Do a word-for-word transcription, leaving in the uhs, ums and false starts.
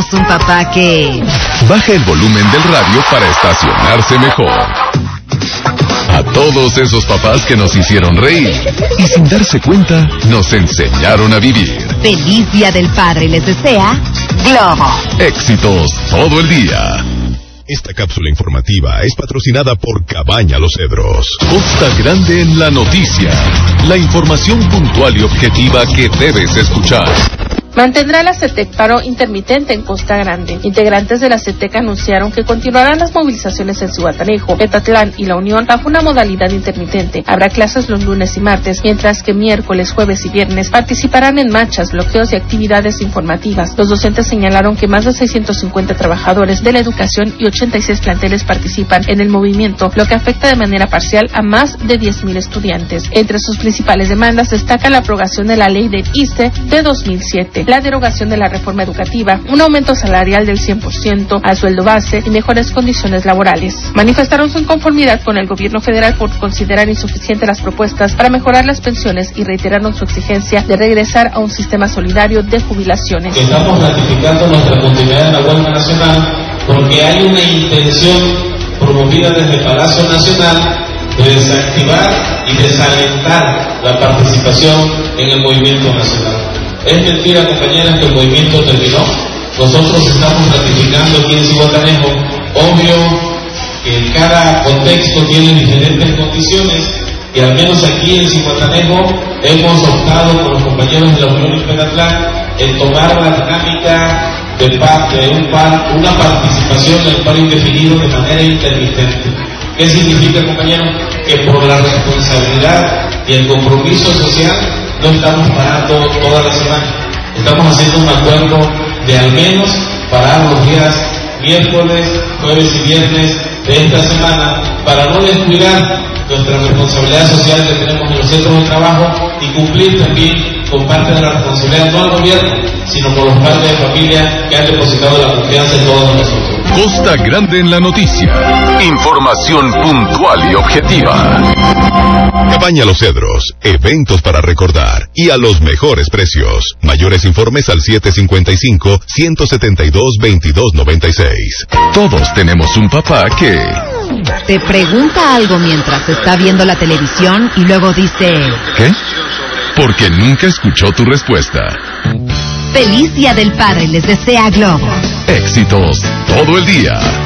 tenemos un papá que... baja el volumen del radio para estacionarse mejor. A todos esos papás que nos hicieron reír y sin darse cuenta nos enseñaron a vivir. Feliz Día del Padre les desea Globo. Éxitos todo el día. Esta cápsula informativa es patrocinada por Cabaña Los Cedros. Costa Grande en la noticia. La información puntual y objetiva que debes escuchar. Mantendrá la CETEC paro intermitente en Costa Grande. Integrantes de la CETEC anunciaron que continuarán las movilizaciones en Zihuatanejo, Etatlán y La Unión bajo una modalidad intermitente. Habrá clases los lunes y martes, mientras que miércoles, jueves y viernes participarán en marchas, bloqueos y actividades informativas. Los docentes señalaron que más de seiscientos cincuenta trabajadores de la educación y ochenta y seis planteles participan en el movimiento, lo que afecta de manera parcial a más de diez mil estudiantes. Entre sus principales demandas destaca la aprobación de la ley del I C E de dos mil siete. La derogación de la reforma educativa, un aumento salarial del cien por ciento al sueldo base y mejores condiciones laborales. Manifestaron su inconformidad con el gobierno federal por considerar insuficientes las propuestas para mejorar las pensiones y reiteraron su exigencia de regresar a un sistema solidario de jubilaciones. Estamos ratificando nuestra continuidad en la huelga nacional porque hay una intención promovida desde el Palacio Nacional de desactivar y desalentar la participación en el movimiento nacional. Es mentira, compañeras, que el movimiento terminó. Nosotros estamos ratificando aquí en Zihuatanejo. Obvio que cada contexto tiene diferentes condiciones y al menos aquí en Zihuatanejo hemos optado con los compañeros de la Unión y Etatlán en tomar la dinámica de, de un par, una participación en el paro indefinido de manera intermitente. ¿Qué significa, compañeros? Que por la responsabilidad y el compromiso social no estamos parando toda la semana. Estamos haciendo un acuerdo de al menos parar los días miércoles, jueves y viernes de esta semana para no descuidar nuestra responsabilidad social que tenemos en los centros de trabajo y cumplir también con parte de la responsabilidad no al gobierno, sino con los padres de familia que han depositado la confianza en todos nosotros. Costa Grande en la noticia. Información puntual y objetiva. Cabaña Los Cedros. Eventos para recordar y a los mejores precios. Mayores informes al siete cinco cinco, uno siete dos, veintidós noventa y seis. Todos tenemos un papá que... te pregunta algo mientras está viendo la televisión y luego dice... ¿qué? Porque nunca escuchó tu respuesta. Feliz Día del Padre les desea Globo. Éxitos todo el día.